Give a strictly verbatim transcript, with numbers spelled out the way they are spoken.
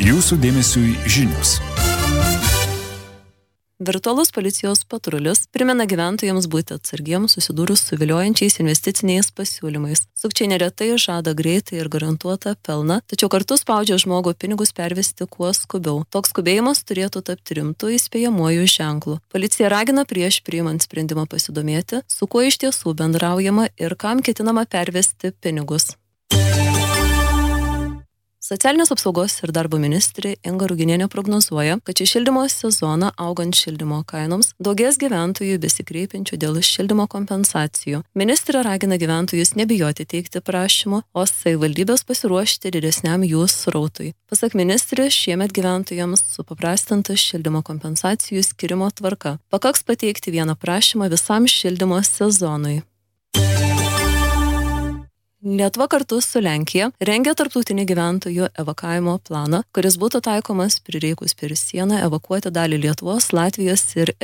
Jūsų dėmesiui žinios. Virtualus policijos patrulis primena gyventojams būti atsargiems susidūrus su viliojančiais investiciniais pasiūlymais. Sukčiai neretai žada greitai ir garantuotą pelną, tačiau kartu spaudžia žmogų pinigus pervesti kuo skubiau. Toks skubėjimas turėtų tapti rimtu įspėjamuoju ženklu. Policija ragina prieš priimant sprendimą pasidomėti, su kuo iš tiesų bendraujama ir kam ketinama pervesti pinigus. Socialinės apsaugos ir darbo ministrė Inga Ruginienė prognozuoja, kad šį šildymo sezoną augant šildymo kainoms daugės gyventojų besikreipiančių dėl šildymo kompensacijų. Ministrė ragina gyventojus nebijoti teikti prašymų, o savivaldybės pasiruošti didesniam jų srautui. Pasak ministrės, šiemet gyventojams supaprastinta šildymo kompensacijų skirimo tvarka. Pakaks pateikti vieną prašymą visam šildymo sezonui. Lietuva kartu su Lenkija rengia tarptautinį gyventojų evakavimo planą, kuris būtų taikomas prireikus per sieną evakuoti dalį Lietuvos, Latvijos ir